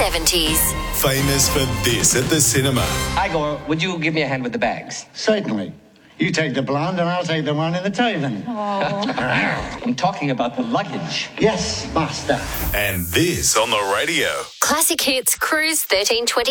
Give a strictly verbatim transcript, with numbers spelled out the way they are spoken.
seventies. Famous for this at the cinema. Igor, would you give me a hand with the bags? Certainly. You take the blonde and I'll take the one in the Taven. I'm talking about the luggage. Yes, master. And this on the radio. Classic Hits Cruise thirteen twenty.